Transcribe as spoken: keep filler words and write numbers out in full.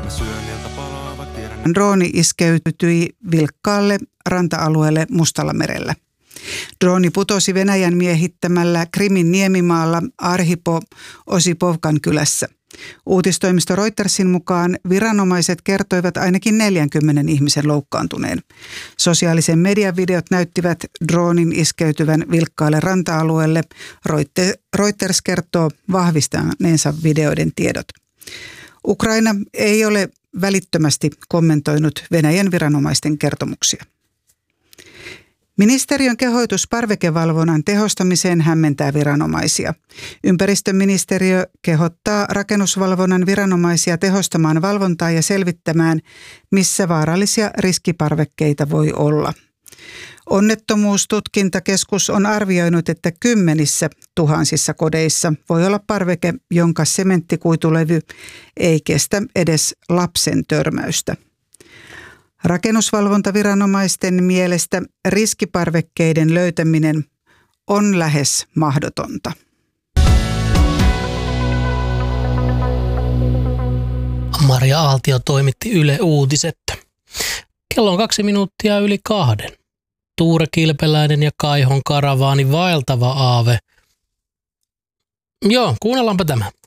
Drooni iskeytyi vilkkaalle ranta-alueelle Mustallamerellä. Drooni putosi Venäjän miehittämällä Krimin niemimaalla Arhipo-Osipovkan kylässä. Uutistoimisto Reutersin mukaan viranomaiset kertoivat ainakin neljänkymmenen ihmisen loukkaantuneen. Sosiaalisen median videot näyttivät droonin iskeytyvän vilkkaalle ranta-alueelle. Reuters kertoo vahvistaneensa videoiden tiedot. Ukraina ei ole välittömästi kommentoinut Venäjän viranomaisten kertomuksia. Ministeriön kehoitus parvekevalvonnan tehostamiseen hämmentää viranomaisia. Ympäristöministeriö kehottaa rakennusvalvonnan viranomaisia tehostamaan valvontaa ja selvittämään, missä vaarallisia riskiparvekkeita voi olla. Onnettomuustutkintakeskus on arvioinut, että kymmenissä tuhansissa kodeissa voi olla parveke, jonka sementtikuitulevy ei kestä edes lapsen törmäystä. Rakennusvalvontaviranomaisten mielestä riskiparvekkeiden löytäminen on lähes mahdotonta. Maria Aaltio toimitti Yle Uutiset. Kello on kaksi minuuttia yli kahden. Tuure Kilpeläinen ja Kaihon karavaani vaeltava aave. Joo, kuunnellaanpa tämä.